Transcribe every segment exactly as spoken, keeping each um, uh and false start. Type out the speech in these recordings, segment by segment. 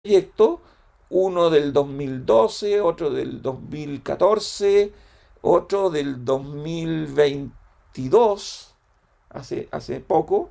proyectos, uno del dos mil doce, otro del dos mil catorce, otro del dos mil veintidós, hace, hace poco,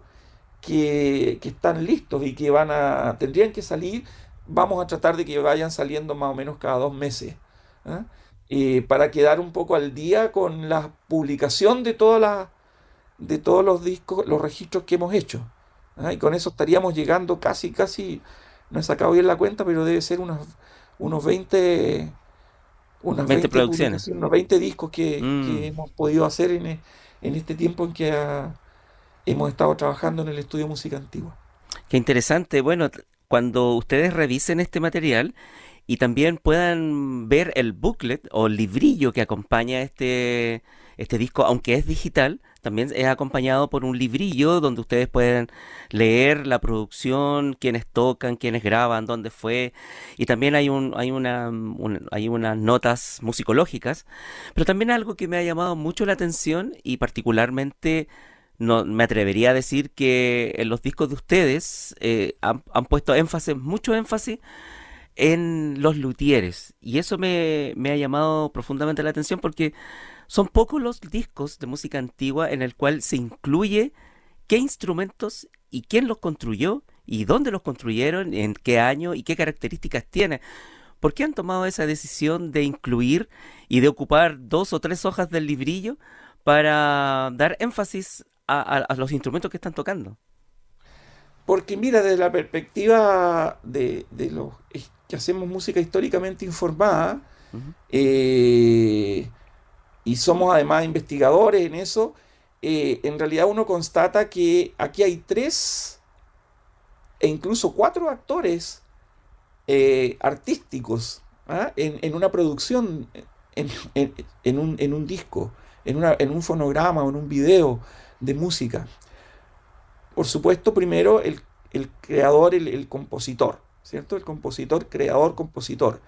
que, que están listos y que van a, tendrían que salir. Vamos a tratar de que vayan saliendo más o menos cada dos meses, ¿ah? Eh, para quedar un poco al día con la publicación de todas las, de todos los discos, los registros que hemos hecho, ¿ah? Y con eso estaríamos llegando casi, casi, no he sacado bien la cuenta, pero debe ser unos, unos veinte, unas veinte veinte producciones. publicaciones, unos veinte discos que, que Mm, hemos podido hacer en, e- en este tiempo en que ah, hemos estado trabajando en el estudio de música antigua. qué interesante. Bueno, t- cuando ustedes revisen este material y también puedan ver el booklet o el librillo que acompaña este, este disco, aunque es digital, también es acompañado por un librillo donde ustedes pueden leer la producción, quiénes tocan, quiénes graban, dónde fue, y también hay un, hay una, un- hay unas notas musicológicas, pero también algo que me ha llamado mucho la atención y particularmente no me atrevería a decir que en los discos de ustedes eh, han, han puesto énfasis, mucho énfasis en los luthieres. Y eso me, me ha llamado profundamente la atención porque son pocos los discos de música antigua en el cual se incluye qué instrumentos y quién los construyó y dónde los construyeron, en qué año y qué características tiene. ¿Por qué han tomado esa decisión de incluir y de ocupar dos o tres hojas del librillo para dar énfasis a, a- a los instrumentos que están tocando? Porque mira, desde la perspectiva de, de los es- que hacemos música históricamente informada, Ujú. eh, y somos además investigadores en eso, eh, en realidad uno constata que aquí hay tres e incluso cuatro actores eh, artísticos, ¿ah? en, en una producción, en, en- en un, en un disco, en, una- en un fonograma o en un video de música. Por supuesto, primero el, el creador, el, el compositor, ¿cierto? El compositor, creador, compositor.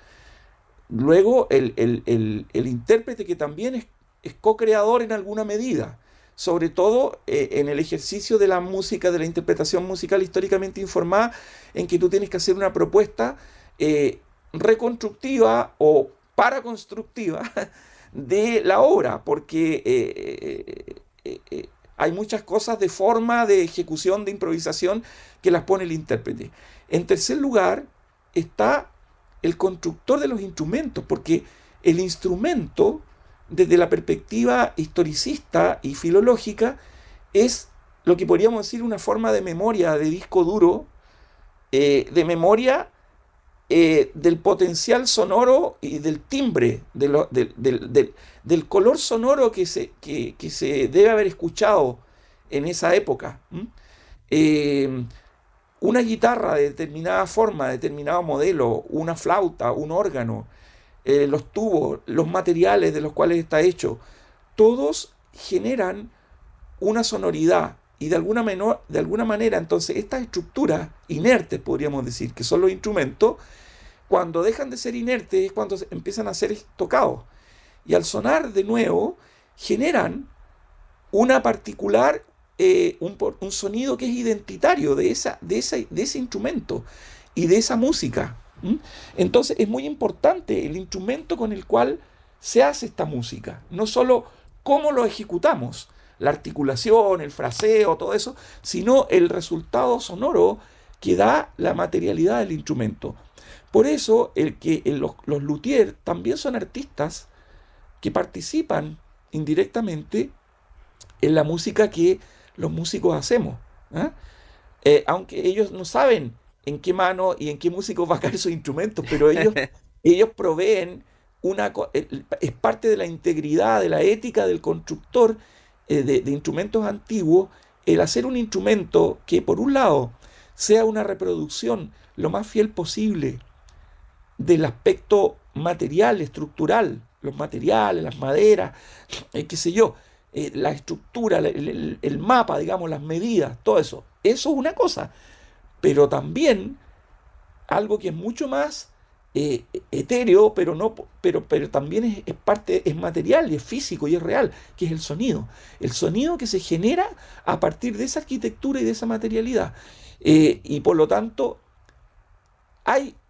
Luego el, el- el- el intérprete, que también es, es co-creador en alguna medida, sobre todo eh, en el ejercicio de la música, de la interpretación musical históricamente informada, en que tú tienes que hacer una propuesta eh, reconstructiva o paraconstructiva de la obra, porque eh, eh, eh, hay muchas cosas de forma, de ejecución, de improvisación que las pone el intérprete. En tercer lugar está el constructor de los instrumentos, porque el instrumento, desde la perspectiva historicista y filológica, es lo que podríamos decir una forma de memoria, de disco duro, eh, de memoria eh, del potencial sonoro y del timbre, de lo- del, del- del- del color sonoro que se, que, que se debe haber escuchado en esa época. ¿M? Eh, una guitarra de determinada forma, de determinado modelo, una flauta, un órgano, eh, los tubos, los materiales de los cuales está hecho, todos generan una sonoridad y de alguna, menor, de alguna manera entonces estas estructuras inertes, podríamos decir, que son los instrumentos, cuando dejan de ser inertes es cuando empiezan a ser tocados. Y al sonar de nuevo, generan una particular, eh, un, un, sonido que es identitario de, esa, de, esa, de ese instrumento y de esa música. ¿Mm? Entonces es muy importante el instrumento con el cual se hace esta música, no solo cómo lo ejecutamos, la articulación, el fraseo, todo eso, sino el resultado sonoro que da la materialidad del instrumento. Por eso el que el, los, los luthiers también son artistas que participan indirectamente en la música que los músicos hacemos. ¿Ah? Eh, aunque ellos no saben en qué mano y en qué músicos va a caer sus instrumentos, pero ellos, ellos proveen una, es parte de la integridad, de la ética del constructor eh, de, de instrumentos antiguos, el hacer un instrumento que por un lado sea una reproducción lo más fiel posible del aspecto material, estructural, los materiales, las maderas, eh, qué sé yo, eh, la estructura, el, el, el, mapa, digamos, las medidas, todo eso. Eso es una cosa, pero también algo que es mucho más eh, etéreo, pero, no, pero, pero también es, es, parte, es material y es físico y es real, que es el sonido. El sonido que se genera a partir de esa arquitectura y de esa materialidad. Eh, y por lo tanto, hay